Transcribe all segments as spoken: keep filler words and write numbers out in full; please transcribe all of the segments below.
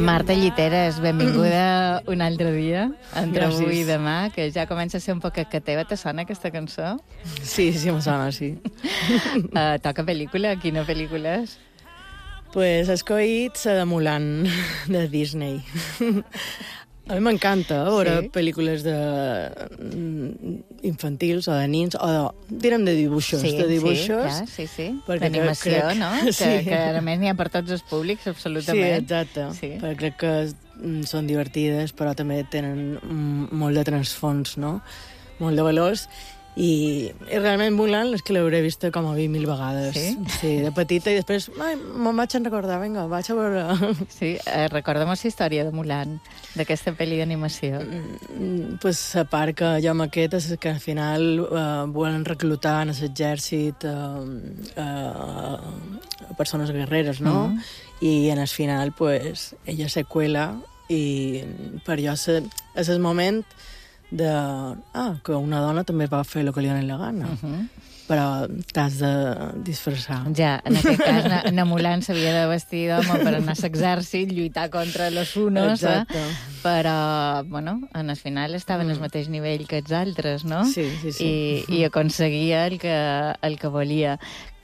Marta Lliteres, benvinguda un altre dia, entre Gràcies. avui i demà, que ja comença a ser un poc que teva. Te sona aquesta cançó? Sí, sí, me sona, sí. Uh, toca pel·lícula? Quina pel·lícula és? Pues he escollit la de Mulan, de Disney. A mi m'encanta veure Sí? pel·lícules de mm, infantils o de nins, o de, direm de dibuixos, Sí, de dibuixos. sí, ja, sí, sí. perquè D'animació, crec- no? Que, sí. que a més n'hi ha per tots els públics, Sí, absolutament. exacte. Sí. Perquè crec que mm, són divertides, però també tenen mm, molt de transfons, no? Molt de valors. I, i realment Mulan és que l'hauré vista com a vint mil vegades. Sí? Sí, de petita, i després ai, me'n vaig a recordar, vinga, vaig a veure... Sí, eh, recorda'm la història de Mulan, d'aquesta pel·li d'animació. Mm, pues la part que jo m'aquest és que al final eh, volen reclutar en l'exèrcit eh, eh, persones guerreres, no? Mm. I en el final, pues, ella se cuela i per jo és és el moment de... Ah, que una dona també va fer el que li doni la gana. Uh -huh. Però t'has de disfressar. Ja, en aquest cas, na, na Mulan s'havia de vestir d'home per anar a l'exèrcit, lluitar contra los unos, eh? Exacte. Però, bueno, en el final estaven Mm. al mateix nivell que els altres, no? Sí, sí, sí. I, i aconseguia el que, el que volia.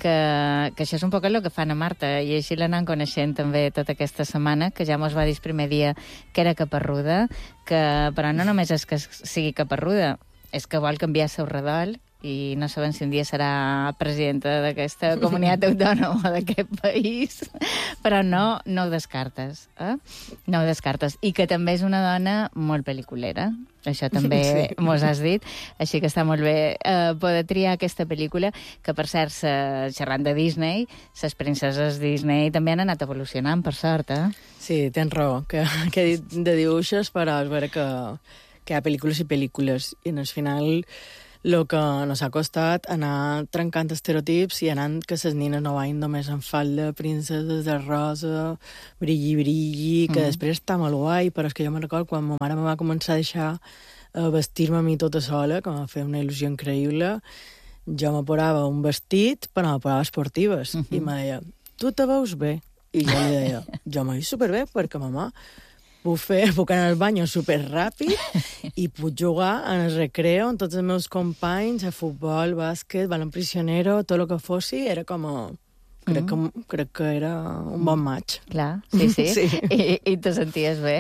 Que, que això és un poc el que fan a Marta, i així l'anant coneixent també tota aquesta setmana, que ja mos va dir el primer dia que era caparruda, que, però no només és que sigui caparruda, és que vol canviar el seu redol, i no sabem si un dia serà presidenta d'aquesta comunitat autònoma d'aquest país, però no, no ho descartes, eh? No ho descartes. I que també és una dona molt pel·liculera, això també Sí. mos has dit, així que està molt bé eh, poder triar aquesta pel·lícula, que per cert, se, xerrant de Disney, les princeses Disney també han anat evolucionant, per sort, eh? Sí, tens raó, que, que he dit de dibuixos, però és vera que, que hi ha pel·lícules i pel·lícules, i en el final el que nos ha costat anar trencant estereotips i anant que les nines no vagin només en falda, princeses de rosa, brilli, brilli, que Mm. després està molt guai, però és que jo me'n recordo quan ma mare me va començar a deixar uh, vestir-me a mi tota sola, que em va fer una il·lusió increïble. Jo me posava un vestit, però me posava esportives, Mhm. i me deia, tu te veus bé? I jo li deia, jo me veig superbé, perquè mamà, puc fer, puc anar al bany superràpid i puc jugar en el recreo amb tots els meus companys a futbol, bàsquet, balon prisionero, tot el que fossi, era com a... Crec, Mm. que, crec que era un bon match. Clar, sí, sí, Sí. I, i te senties bé.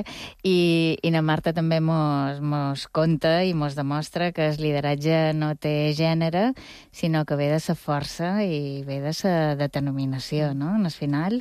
I, i na Marta també mos, mos conta i mos demostra que el lideratge no té gènere, sinó que ve de sa força i ve de sa determinació, no? En el final,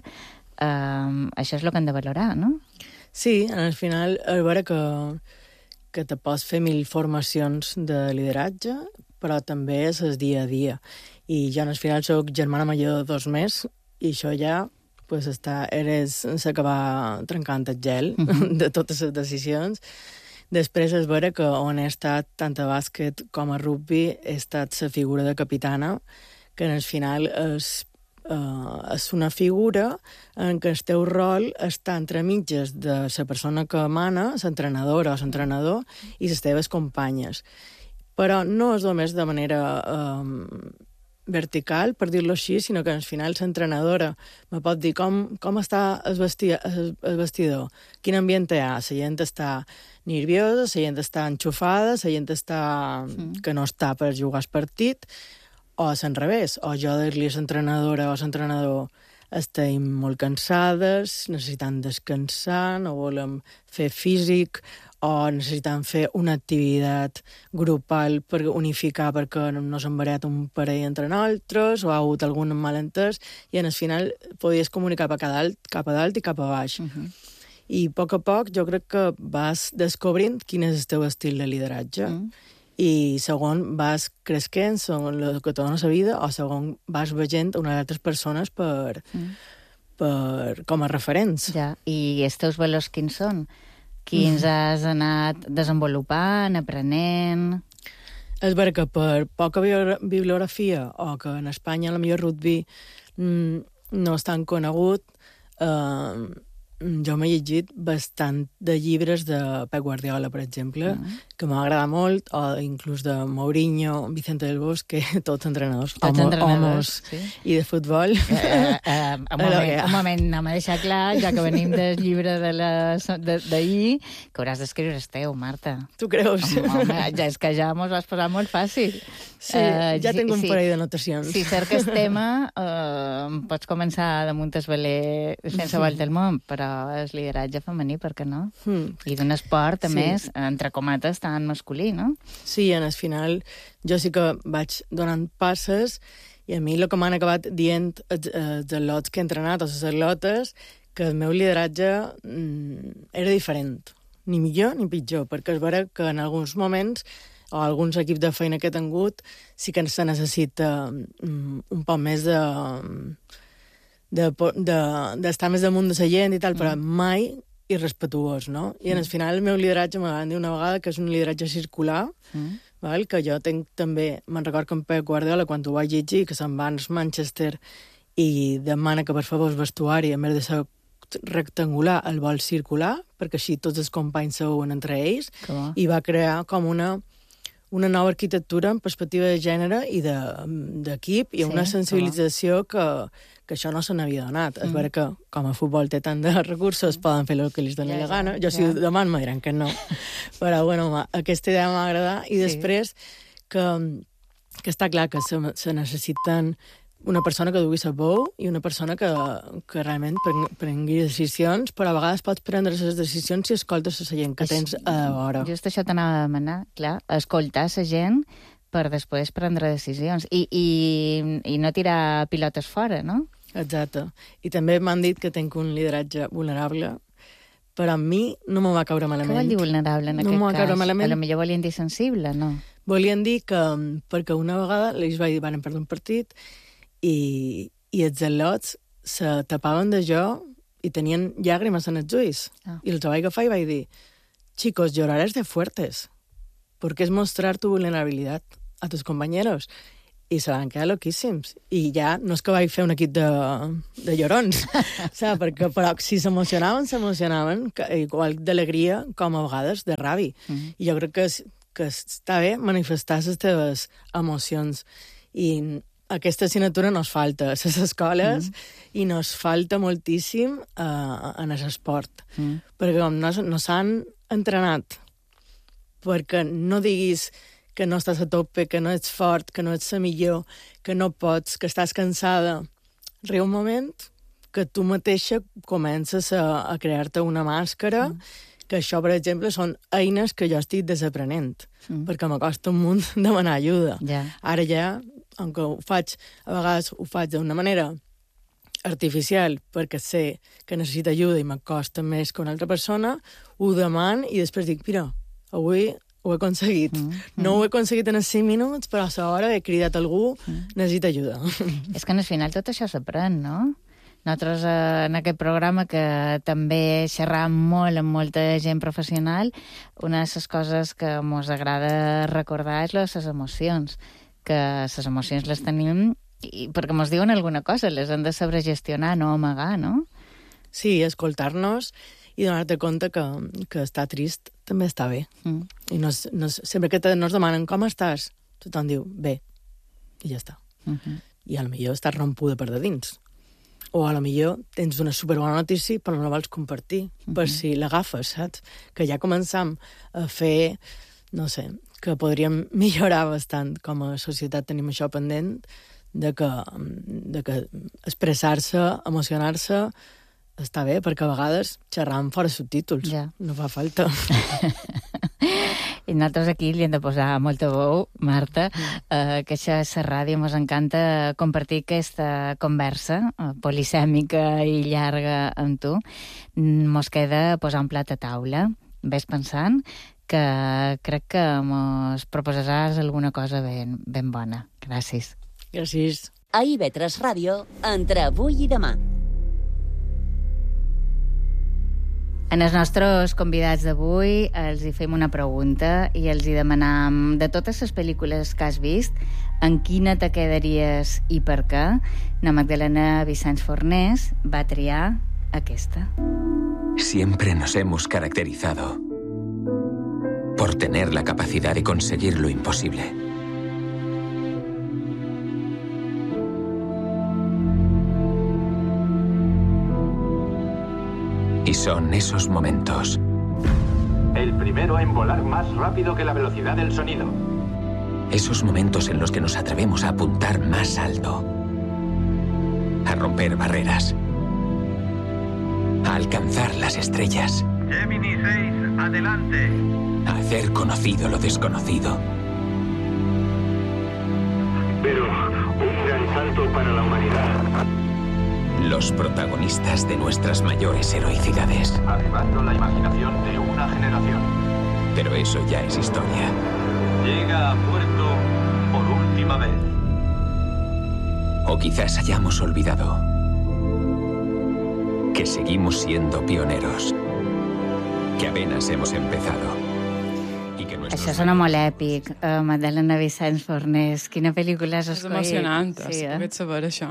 eh, això és el que han de valorar, no? Sí, al final, és vera que, que te pots fer mil formacions de lideratge, però també és el dia a dia. I jo, al final, soc germana major de dos més, i això ja, pues, està, eres la que va trencant el gel Mhm. de totes les decisions. Després és vera que on he estat, tant a bàsquet com a rugby, he estat la figura de capitana, que al final és Uh, és una figura en què el teu rol està entre mitges de la persona que mana, l'entrenadora o l'entrenador, i les teves companyes. Però no és només de manera um, vertical, per dir-lo així, sinó que al final l'entrenadora me pot dir com, com està el, vesti el, el vestidor, quin ambient hi ha, la gent està nerviosa, la gent està enxufada, la gent està Sí. que no està per jugar el partit, o és al revés, o jo dir-li a l'entrenadora o a l'entrenador estem molt cansades, necessitem descansar, no volem fer físic, o necessitem fer una activitat grupal per unificar perquè no s'han variat un parell entre nosaltres, o ha hagut algun malentès, i en el final podies comunicar cap a dalt, cap a dalt i cap a baix. Uh -huh. I a poc a poc jo crec que vas descobrint quin és el teu estil de lideratge. Mm. I segon vas cresquent segons el que te dona la vida, o segon vas veient unes altres persones per, Mm. per, com a referents. Ja, i els teus valors quins són? Quins has anat desenvolupant, aprenent? És vera que per poca bio- bibliografia, o que en Espanya el millor rugby mm, no és tan conegut, eh, jo m'he llegit bastant de llibres de Pep Guardiola, per exemple, mm. que m'agrada molt, o inclús de Mourinho, Vicente del Bosque, tots entrenadors, tots homo, entrenadors, homos sí. i de futbol. Eh, eh, un, moment, un moment, anem a deixar clar, ja que venim del llibre d'ahir, de de, que hauràs d'escriure el teu, Marta. Tu creus? Home, home, ja és que ja mos vas posar molt fàcil. Sí, uh, ja tinc un sí, parell de notacions. Si cerques tema, uh, pots començar damunt el veler sense volta al món, però el lideratge femení, per què no? Mm. I d'un esport, a sí. més, entre comates, tan masculí, no? Sí, en el final jo sí que vaig donant passes i a mi el que m'han acabat dient els, els atlots que he entrenat, o les atlotes, que el meu lideratge mm, era diferent. Ni millor ni pitjor, perquè és vera que en alguns moments o alguns equips de feina que he tingut sí que se necessita mm, un poc més de... d'estar de, de, més damunt de la gent i tal, mm. però mai irrespetuós, no? I en el final el meu lideratge m'ha dit una vegada que és un lideratge circular, mm. val? Que jo tenc també, me'n record que en Pep Guardiola, quan ho vaig llegir, que se'n va a Manchester i demana que, per favor, el vestuari, en vez de ser rectangular, el vol circular, perquè així tots els companys seuen entre ells, i va crear com una una nova arquitectura en perspectiva de gènere i d'equip, de, i sí, una sensibilització que, que això no se n'havia donat. Mm. És vera que, com a futbol té tant de recursos, mm. poden fer el que els doni ja, la gana. Jo, ja. Si demà me diran que no. Però, bueno, aquesta idea m'ha agradat. I sí. després, que, que està clar que se, se necessiten una persona que dugui sabó i una persona que, que realment prengui decisions, però a vegades pots prendre les decisions si escoltes la gent que tens a vora. Just això t'anava a demanar, clar, escoltar la gent per després prendre decisions i, i, i no tirar pilotes fora, no? Exacte. I també m'han dit que tenc un lideratge vulnerable, però a mi no me va caure malament. Què vol dir vulnerable en no aquest cas? Malament. A lo millor volien dir sensible, no? Volien dir que, perquè una vegada ells van perdre un partit i, i els al·lots se tapaven de jo i tenien llàgrimes en els ulls. Ah. I els vaig agafar i vaig dir, chicos, llorarás de fuertes, porque es mostrar tu vulnerabilidad a tus compañeros. I se van quedar loquíssims. I ja no és que vaig fer un equip de, de llorons, saps? Perquè, però si s'emocionaven, s'emocionaven, igual d'alegria com a vegades de ràbia. Mm. I jo crec que, que està bé manifestar les teves emocions. I aquesta assignatura nos falta a les escoles mm. i nos falta moltíssim uh, en l'esport. Mm. Perquè com no, no s'han entrenat perquè no diguis que no estàs a tope, que no ets fort, que no ets la millor, que no pots, que estàs cansada. Arriba un moment que tu mateixa comences a, a crear-te una màscara, mm. que això, per exemple, són eines que jo estic desaprenent, mm. perquè m'acosta un munt demanar ajuda. Yeah. Ara ja, aunque ho faig, a vegades ho faig d'una manera artificial, perquè sé que necessita ajuda i m'acosta més que una altra persona, ho deman i després dic, mira, avui ho he aconseguit. Mm, mm. No ho he aconseguit en els cinc minuts, però a l'hora he cridat algú, mm. necessita ajuda. És que al final tot això s'aprèn, no? Nosaltres eh, en aquest programa que també xerram molt amb molta gent professional, una de les coses que ens agrada recordar és les emocions, que les emocions les tenim i perquè ens diuen alguna cosa, les hem de saber gestionar, no amagar, no? Sí, escoltar-nos i donar-te compte que, que estar trist també està bé. Mm. I no, no, sempre que te, no es demanen com estàs, tothom diu bé, i ja està. Mm-hmm. I a lo millor estàs rompuda per de dins. O a lo millor tens una superbona notícia però no la vols compartir, mm-hmm. per si l'agafes, saps? Que ja començam a fer, no sé, que podríem millorar bastant com a societat, tenim això pendent, de que, de que expressar-se, emocionar-se, està bé, perquè a vegades xerram fora subtítols. Ja. No fa falta. I nosaltres aquí li hem de posar molta veu, Marta, eh, que això és la ràdio, ens encanta compartir aquesta conversa eh, polisèmica i llarga amb tu. Mos queda posar un plat a taula. Ves pensant que crec que mos proposaràs alguna cosa ben, ben bona. Gràcies. Gràcies. A I V tres Ràdio, entre avui i demà. En els nostres convidats d'avui els hi fem una pregunta i els hi demanam, de totes les pel·lícules que has vist, en quina te quedaries i per què? Na Magdalena Vicenç Fornés va triar aquesta. Siempre nos hemos caracterizado por tener la capacidad de conseguir lo imposible. Y son esos momentos. El primero en volar más rápido que la velocidad del sonido. Esos momentos en los que nos atrevemos a apuntar más alto. A romper barreras. A alcanzar las estrellas. Gemini seis, adelante. A hacer conocido lo desconocido. Pero un gran salto para la humanidad. Los protagonistas de nuestras mayores heroicidades. Avivando la imaginación de una generación. Pero eso ya es historia. Llega a puerto por última vez. O quizás hayamos olvidado que seguimos siendo pioneros, que apenas hemos empezado. I que nuestros... Això sona molt èpic. Uh, Magdalena Vicens Fornés, quina pel·lícula has És escollit? emocionant, Sí, sí, eh? poder saber això.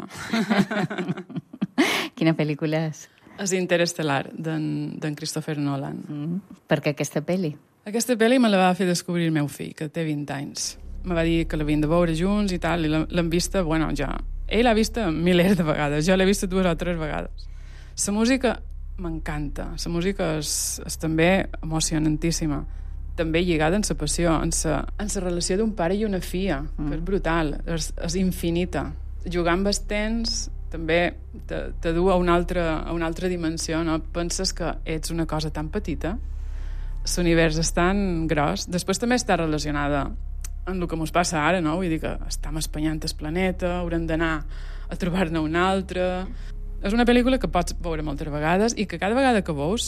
Quina pel·lícula és? És Interestelar, d'en Christopher Nolan. Mm. Per què aquesta pel·li? Aquesta pel·li me la va fer descobrir el meu fill, que té vint anys. Me va dir que l'havien de veure junts i tal, i l'hem vista, bueno, ja... Ell l'ha vista milers de vegades, jo l'he vista dues o tres vegades. La música m'encanta, la música és, és també emocionantíssima, també lligada en la passió, en la, en la relació d'un pare i una filla, mm. que és brutal, és, és infinita. Jugar amb els temps també te, te du a una, altra, a una altra dimensió, no? Penses que ets una cosa tan petita, l'univers és tan gros, després també està relacionada amb el que ens passa ara, no? Vull dir que estem espanyant el planeta, haurem d'anar a trobar-ne un altre... És una pel·lícula que pots veure moltes vegades i que cada vegada que veus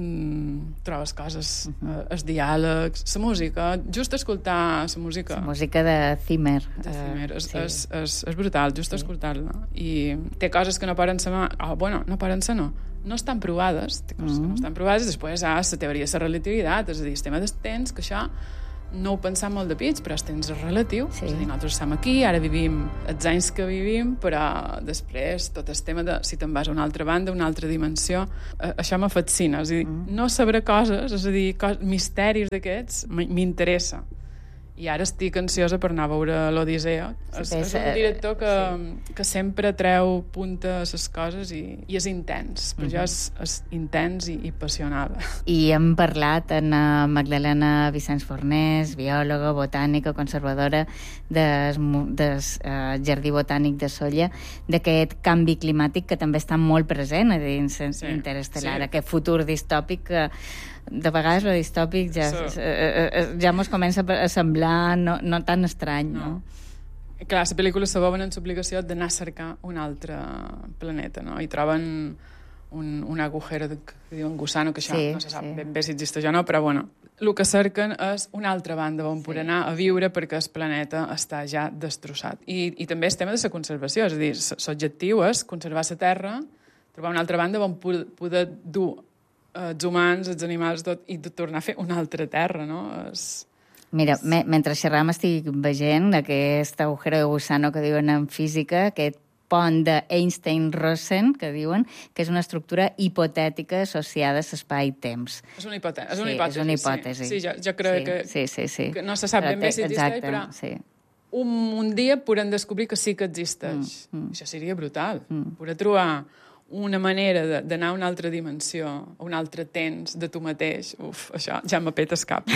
mmm, trobes coses, uh-huh. els diàlegs, la música, just escoltar la música. La música de Zimmer. De Zimmer, uh, és, sí. és, és, és brutal, just sí. escoltar-la. I té coses que no poden ser... Oh, bueno, no poden ser, no. No estan provades, té coses uh-huh. que no estan provades, i després hi ha la teoria de la relativitat, és a dir, el tema del temps, que això no ho pensam molt de pits, però el temps és relatiu. Sí. És a dir, nosaltres estem aquí, ara vivim els anys que vivim, però després tot el tema de si te'n vas a una altra banda, una altra dimensió, eh, això me fascina. És a dir, mm. no saber coses, és a dir, cos, misteris d'aquests, m'interessa. I ara estic ansiosa per anar a veure l'Odissea. Sí, és, és un director que, sí. que sempre treu punta a les coses i, i és intens. Per mm-hmm. jo és, és intens i, i passional. I hem parlat amb Magdalena Vicens Fornés, biòloga, botànica, conservadora del des, uh, Jardí Botànic de Sóller, d'aquest canvi climàtic que també està molt present a dins sí. Interestelar, sí. aquest futur distòpic que de vegades el distòpic ja, so. eh, ja mos comença a semblar no, no tan estrany, no? no? Clar, la pel·lícula se veuen en l'obligació d'anar a cercar un altre planeta, no? I troben un, un agujero de, que diuen gusano, que això sí, no se sap sí. ben bé si existeix o no, però bueno, el que cerquen és una altra banda on sí. poder anar a viure perquè el planeta està ja destrossat. I, i també és tema de la conservació, és a dir, l'objectiu és conservar la Terra, trobar una altra banda on poder dur els humans, els animals, tot, i de tornar a fer una altra terra, no? És... Mira, me, mentre xerram estic veient aquest agujero de gusano que diuen en física, aquest pont d'Einstein-Rosen, que diuen que és una estructura hipotètica associada a l'espai-temps. És una hipòtesi. És una sí, hipòtesi, és una hipòtesi. Sí, sí jo, jo crec sí, que, sí, sí, sí. que no se sap ben bé si existeix, però sí. un, un dia podrem descobrir que sí que existeix. Mm, mm. Això seria brutal. Mm. Poder trobar una manera d'anar a una altra dimensió, a un altre temps de tu mateix. Uf, això ja m'apeta el cap.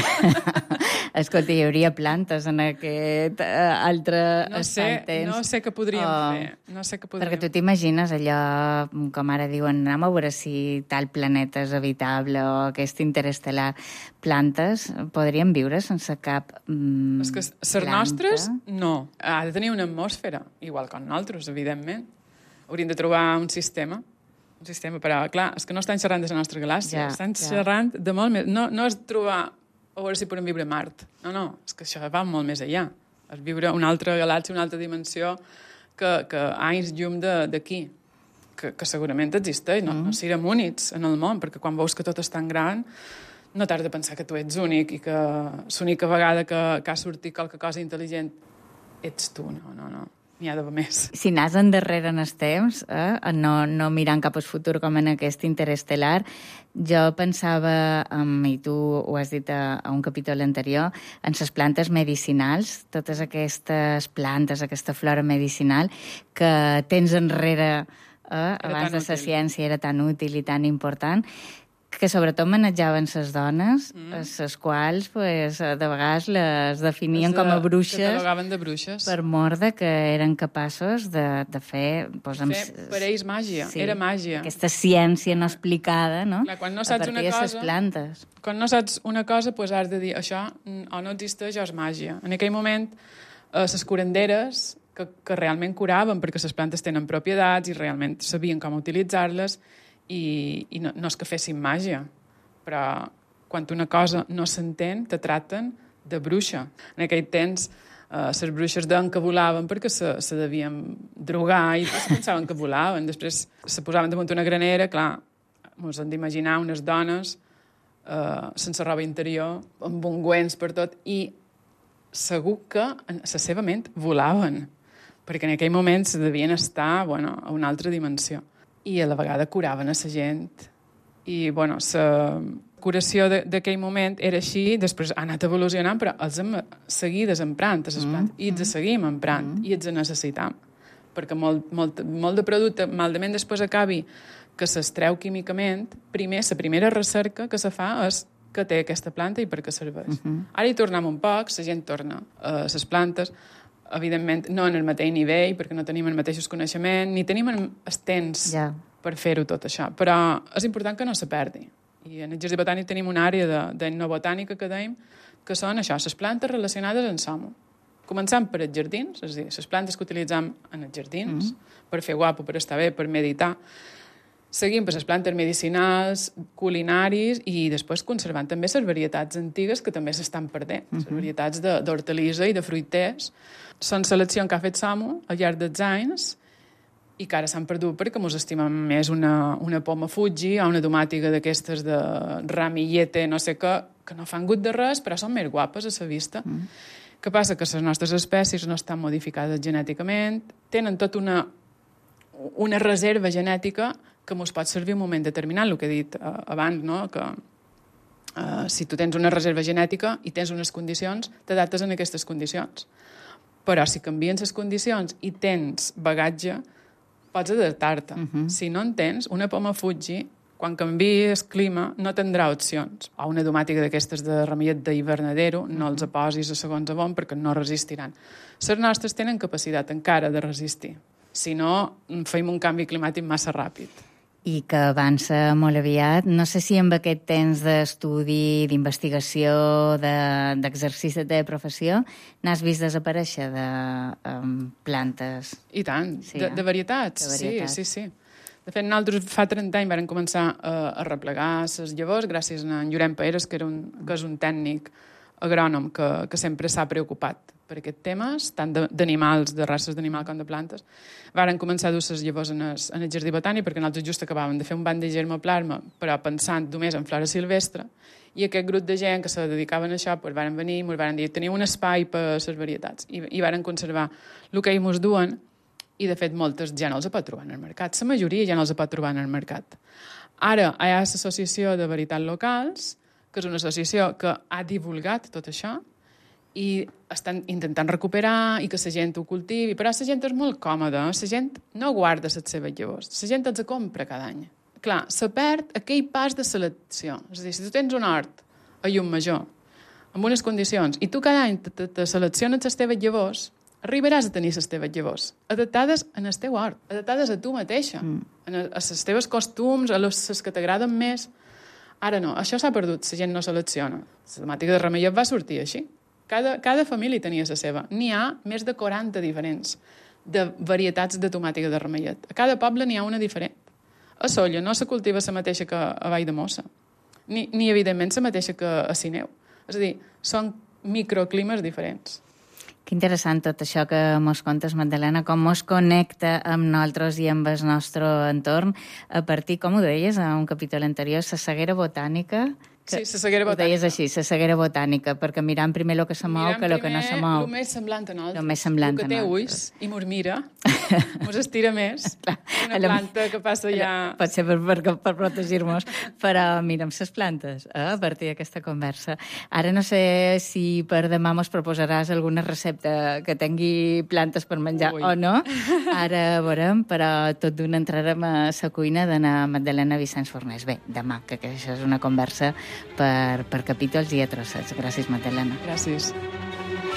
Escolta, hi hauria plantes en aquest uh, altre no sé, temps. No sé què podríem oh, fer. No sé què podríem... Perquè tu t'imagines allò, com ara diuen, anem a veure si tal planeta és habitable o aquest interestel·lar. Plantes podrien viure sense cap mm, és que les nostres, no. Ha de tenir una atmosfera, igual que nosaltres, evidentment. Hauríem de trobar un sistema, un sistema, però, clar, és que no estan xerrant de la nostra galàxia, ja, estan ja. xerrant de molt més... No, no és trobar, a veure si podem viure a Mart. No, no, és que això va molt més allà. És viure una altra galàxia, una altra dimensió que, que anys llum d'aquí, que, que segurament existeix, no, mm. no siguem únics en el món, perquè quan veus que tot és tan gran, no t'has de pensar que tu ets únic i que l'única vegada que, que ha sortit qualque cosa intel·ligent ets tu, no, no, no. n'hi ha d'haver més. Si nas endarrere en els temps, eh, no, no mirant cap al futur com en aquest Interestel·lar, jo pensava, um, i tu ho has dit a, a un capítol anterior, en les plantes medicinals, totes aquestes plantes, aquesta flora medicinal, que tens enrere, eh, abans de la ciència era tan útil i tan important, que sobretot manejaven les dones, mm. les quals pues, de vegades les definien de, com a bruixes, catalogaven de bruixes, per mort de que eren capaços de, de fer... Pues, amb, fer per ells màgia, sí, era màgia. Aquesta ciència no explicada, no? Clar, quan no saps a partir una cosa, de les plantes. Quan no saps una cosa, pues, has de dir això o no existeix o és màgia. En aquell moment, eh, les curanderes, que, que realment curaven, perquè les plantes tenen propietats i realment sabien com utilitzar-les, i, i no, no és que fessin màgia, però quan una cosa no s'entén, te traten de bruixa. En aquell temps, eh, les bruixes deien que volaven perquè se, se devien drogar i es pensaven que volaven. Després se posaven damunt una granera, clar, ens hem d'imaginar unes dones eh, sense roba interior, amb ungüents per tot, i segur que en la seva ment volaven, perquè en aquell moment se devien estar, bueno, a una altra dimensió. I a la vegada curaven a la gent. I, bueno, la curació d'aquell moment era així, després ha anat evolucionant, però els hem seguides emprant, les plantes, i els seguim emprant, i els necessitam. Perquè molt, molt, molt de producte, malament després acabi que s'estreu químicament, primer, la primera recerca que se fa és que té aquesta planta i per què serveix. Uh -huh. Ara hi tornem un poc, la gent torna a les plantes, evidentment no en el mateix nivell, perquè no tenim els mateixos coneixements, ni tenim el temps yeah. per fer-ho tot això. Però és important que no se perdi. I en el Jardí Botànic tenim una àrea d'etnobotànica que dèiem, que són això, les plantes relacionades amb l'home. Començant per els jardins, és a dir, les plantes que utilitzem en els jardins, mm. per fer guapo, per estar bé, per meditar. Seguim per les plantes medicinals, culinaris, i després conservant també les varietats antigues que també s'estan perdent. Mm -hmm. Les varietats d'hortalissa i de fruiters. Són seleccions que ha fet l'amo al llarg dels anys i que ara s'han perdut perquè ens estimem més una, una poma Fuji o una tomàtiga d'aquestes de ramillete, no sé què, que no fan gut de res, però són més guapes a la vista. Mm. Què passa? Que les nostres espècies no estan modificades genèticament, tenen tota una, una reserva genètica que ens pot servir en un moment determinat, el que he dit uh, abans, no? Que uh, si tu tens una reserva genètica i tens unes condicions, t'adaptes en aquestes condicions. Però si canvien les condicions i tens bagatge, pots adaptar-te. Uh -huh. Si no en tens, una poma Fuji, quan canviï el clima, no tindrà opcions. O una tomàtica d'aquestes de ramillet d'hivernadero, no els posis a segons a bon perquè no resistiran. Les nostres tenen capacitat encara de resistir. Si no, fem un canvi climàtic massa ràpid. I que avança molt aviat. No sé si amb aquest temps d'estudi, d'investigació, d'exercici de professió, n'has vist desaparèixer de um, plantes? I tant, sí, de, eh? de varietats. De varietats. Sí, sí, sí. De fet, nosaltres fa trenta anys vam començar a, a replegar les llavors gràcies a en Llorenç Paeres, que, era un, que és un tècnic agrònom que, que sempre s'ha preocupat per aquests temes, tant d'animals, de races d'animal com de plantes. Varen començar a dur les llavors en el, en el Jardí Botànic perquè nosaltres just acabàvem de fer un banc de germoplasma, però pensant només en flora silvestre, i aquest grup de gent que se dedicaven a això pues, varen venir i ens varen dir teniu un espai per a les varietats. I, i varen conservar el que ells ens duen, i de fet moltes ja no els pot trobar en el mercat. La majoria ja no els pot trobar en el mercat. Ara hi ha l'Associació de Varietats Locals, que és una associació que ha divulgat tot això, i estan intentant recuperar i que la gent ho cultivi, però la gent és molt còmoda, la gent no guarda les seves llavors, la gent els compra cada any. Clar, se perd aquell pas de selecció. És a dir, si tu tens un hort a Llucmajor, amb unes condicions, i tu cada any te, te, te selecciones les teves llavors, arribaràs a tenir les teves llavors, adaptades en el teu hort, adaptades a tu mateixa, mm. a, a les teves costums, a les, les que t'agraden més. Ara no, això s'ha perdut, la gent no selecciona. La tomàtica de ramellet va sortir així. Cada, cada família tenia la seva. N'hi ha més de quaranta diferents de varietats de tomàtica de ramellet. A cada poble n'hi ha una diferent. A Sóller no se cultiva la mateixa que a Valldemossa, ni, ni evidentment la mateixa que a Sineu. És a dir, són microclimes diferents. Que interessant tot això que mos contes, Magdalena, com mos connecta amb nosaltres i amb el nostre entorn a partir, com ho deies, a un capítol anterior, la ceguera botànica Sí, la ceguera botànica. Ho deies així, la ceguera botànica, perquè mirant primer el que se mou que el que no se mou. El més semblant a nosaltres. El més semblant el a que té nosaltres. ulls i mos mira, mos estira més. Una La- planta que passa ja... Pot ser per, per, per protegir-nos, però mira'm les plantes, eh, a partir d'aquesta conversa. Ara no sé si per demà mos proposaràs alguna recepta que tingui plantes per menjar Ui. o no. Ara veurem, però tot d'una entrarem a la cuina d'Anna Magdalena Vicenç Fornés. Bé, demà, que això és una conversa per, per capítols i a trossets. Gràcies, Magdalena. Gràcies.